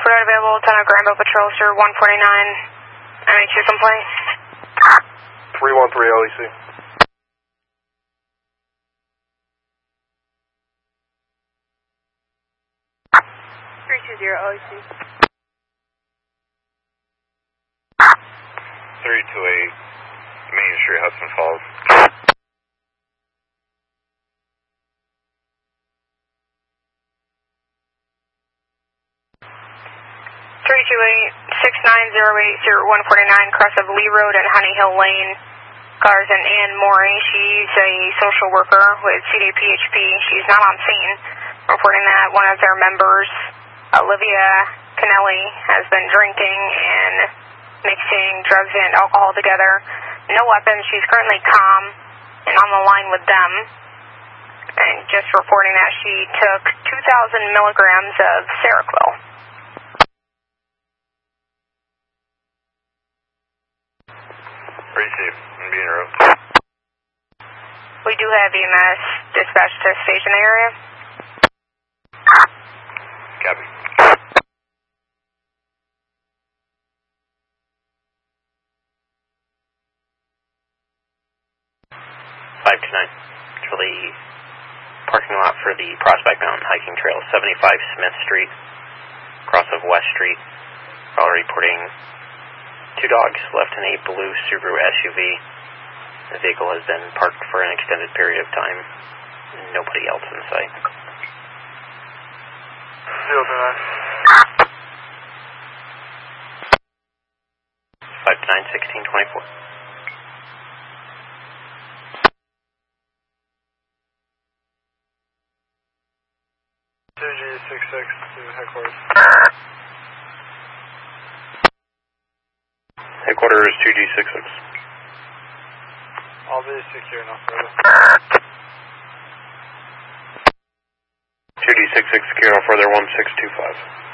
Road available, 10 Granville Patrol, sir, 149. MH complaint. 313 LEC. 320 LEC. 328 Main Street, Hudson Falls. 328-6908-149, cross of Lee Road and Honey Hill Lane. Cars in Ann Morey. She's a social worker with CDPHP. She's not on scene. Reporting that one of their members, Olivia Kennelly, has been drinking and mixing drugs and alcohol together. No weapons. She's currently calm and on the line with them. And just reporting that she took 2,000 milligrams of Seroquel. Pretty safe. I'm being road. We do have EMS dispatched to station area. Copy. 529. For the parking lot for the Prospect Mountain Hiking Trail, 75 Smith Street, cross of West Street. Call reporting 2 dogs left in a blue Subaru SUV. The vehicle has been parked for an extended period of time. Nobody else in sight. 529-1624. G66 to headquarters. Headquarters 2G66. I'll be secure enough for it. 2D66 secure, no further 1625.